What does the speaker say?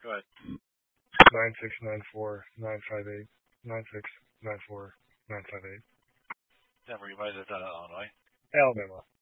Go ahead. 9694958 9694958. Denver, you might have done it, Illinois. Alabama.